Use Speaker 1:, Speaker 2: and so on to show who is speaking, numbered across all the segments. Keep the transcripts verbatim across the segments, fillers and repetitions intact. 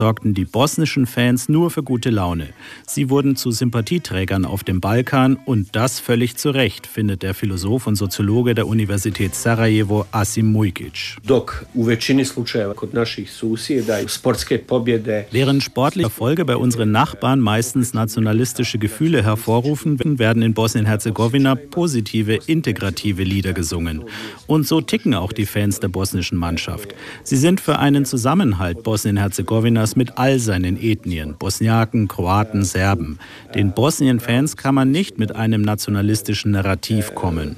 Speaker 1: sorgten die bosnischen Fans nur für gute Laune. Sie wurden zu Sympathieträgern auf dem Balkan und das völlig zu Recht, findet der Philosoph und Soziologe der Universität Sarajevo Asim Mujkic. Während sportliche Erfolge bei unseren Nachbarn meistens nationalistische Gefühle hervorrufen, werden in Bosnien-Herzegowina positive, integrative Lieder gesungen. Und so ticken auch die Fans der bosnischen Mannschaft. Sie sind für einen Zusammenhalt Bosnien-Herzegowinas mit all seinen Ethnien, Bosniaken, Kroaten, Serben. Den Bosnien-Fans kann man nicht mit einem nationalistischen Narrativ kommen.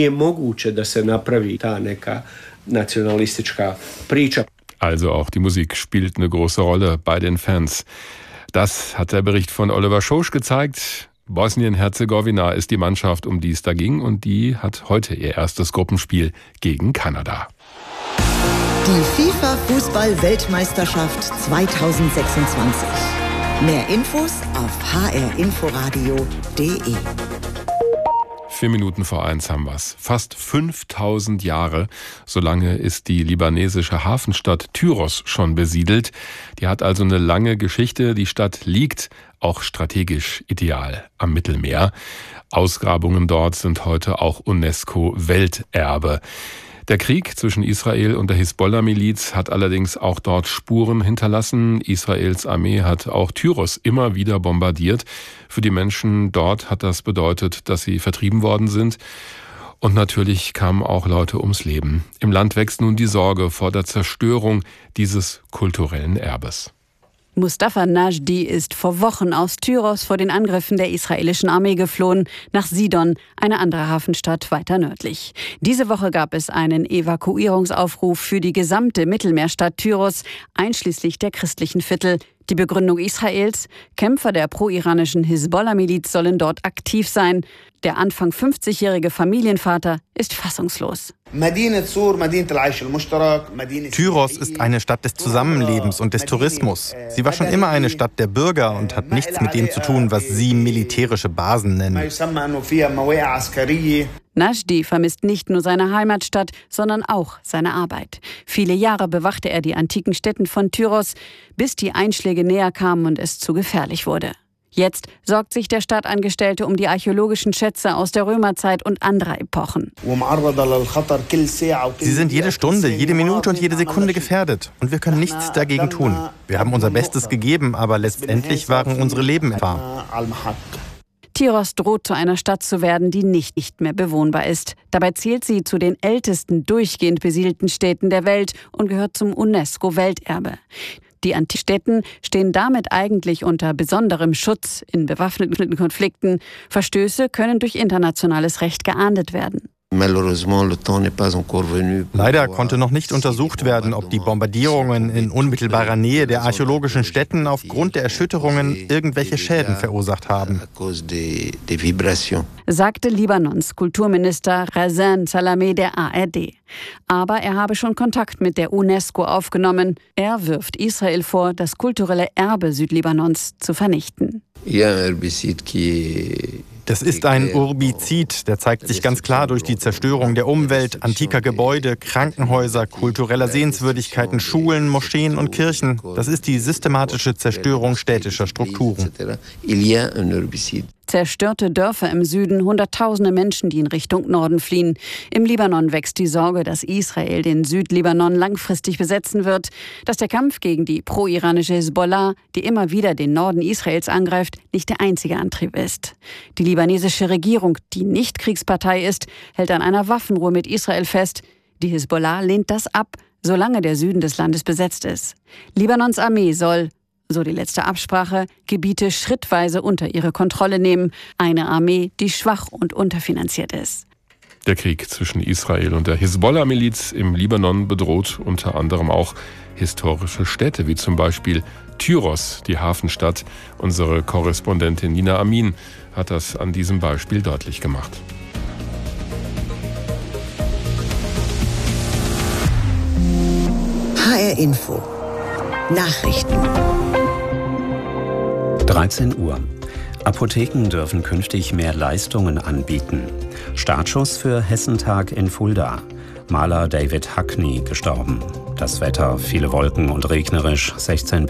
Speaker 2: Also auch die Musik spielt eine große Rolle bei den Fans. Das hat der Bericht von Oliver Schosch gezeigt. Bosnien-Herzegowina ist die Mannschaft, um die es da ging, und die hat heute ihr erstes Gruppenspiel gegen Kanada.
Speaker 3: Die FIFA-Fußball-Weltmeisterschaft zweitausendsechsundzwanzig. Mehr Infos auf h r inforadio punkt d e.
Speaker 2: Vier Minuten vor eins haben wir's. Fast fünftausend Jahre, so lange ist die libanesische Hafenstadt Tyros schon besiedelt. Die hat also eine lange Geschichte. Die Stadt liegt auch strategisch ideal am Mittelmeer. Ausgrabungen dort sind heute auch UNESCO-Welterbe. Der Krieg zwischen Israel und der Hisbollah-Miliz hat allerdings auch dort Spuren hinterlassen. Israels Armee hat auch Tyros immer wieder bombardiert. Für die Menschen dort hat das bedeutet, dass sie vertrieben worden sind. Und natürlich kamen auch Leute ums Leben. Im Land wächst nun die Sorge vor der Zerstörung dieses kulturellen Erbes.
Speaker 4: Mustafa Najdi ist vor Wochen aus Tyros vor den Angriffen der israelischen Armee geflohen, nach Sidon, eine andere Hafenstadt weiter nördlich. Diese Woche gab es einen Evakuierungsaufruf für die gesamte Mittelmeerstadt Tyros, einschließlich der christlichen Viertel. Die Begründung Israels: Kämpfer der pro-iranischen Hisbollah-Miliz sollen dort aktiv sein. Der Anfang fünfzigjährige Familienvater ist fassungslos.
Speaker 5: Tyros ist eine Stadt des Zusammenlebens und des Tourismus. Sie war schon immer eine Stadt der Bürger und hat nichts mit dem zu tun, was Sie militärische Basen nennen.
Speaker 4: Najdi vermisst nicht nur seine Heimatstadt, sondern auch seine Arbeit. Viele Jahre bewachte er die antiken Stätten von Tyros, bis die Einschläge näher kamen und es zu gefährlich wurde. Jetzt sorgt sich der Stadtangestellte um die archäologischen Schätze aus der Römerzeit und anderer Epochen.
Speaker 5: Sie sind jede Stunde, jede Minute und jede Sekunde gefährdet. Und wir können nichts dagegen tun. Wir haben unser Bestes gegeben, aber letztendlich waren unsere Leben wahr.
Speaker 4: Tyros droht zu einer Stadt zu werden, die nicht, nicht mehr bewohnbar ist. Dabei zählt sie zu den ältesten durchgehend besiedelten Städten der Welt und gehört zum UNESCO-Welterbe. Die antiken Städten stehen damit eigentlich unter besonderem Schutz in bewaffneten Konflikten. Verstöße können durch internationales Recht geahndet werden.
Speaker 5: Leider konnte noch nicht untersucht werden, ob die Bombardierungen in unmittelbarer Nähe der archäologischen Stätten aufgrund der Erschütterungen irgendwelche Schäden verursacht haben,
Speaker 4: sagte Libanons Kulturminister Razan Salameh der A R D. Aber er habe schon Kontakt mit der UNESCO aufgenommen. Er wirft Israel vor, das kulturelle Erbe Südlibanons zu vernichten.
Speaker 5: Das ist ein Urbizid, der zeigt sich ganz klar durch die Zerstörung der Umwelt, antiker Gebäude, Krankenhäuser, kultureller Sehenswürdigkeiten, Schulen, Moscheen und Kirchen. Das ist die systematische Zerstörung städtischer Strukturen.
Speaker 4: Zerstörte Dörfer im Süden, Hunderttausende Menschen, die in Richtung Norden fliehen. Im Libanon wächst die Sorge, dass Israel den Südlibanon langfristig besetzen wird, dass der Kampf gegen die pro-iranische Hisbollah, die immer wieder den Norden Israels angreift, nicht der einzige Antrieb ist. Die libanesische Regierung, die nicht Kriegspartei ist, hält an einer Waffenruhe mit Israel fest. Die Hisbollah lehnt das ab, solange der Süden des Landes besetzt ist. Libanons Armee soll, so die letzte Absprache, Gebiete schrittweise unter ihre Kontrolle nehmen. Eine Armee, die schwach und unterfinanziert ist.
Speaker 2: Der Krieg zwischen Israel und der Hisbollah-Miliz im Libanon bedroht unter anderem auch historische Städte, wie zum Beispiel Tyros, die Hafenstadt. Unsere Korrespondentin Nina Amin hat das an diesem Beispiel deutlich gemacht.
Speaker 3: H R Info Nachrichten.
Speaker 6: dreizehn Uhr. Apotheken dürfen künftig mehr Leistungen anbieten. Startschuss für Hessentag in Fulda. Maler David Hackney gestorben. Das Wetter, viele Wolken und regnerisch, sechzehn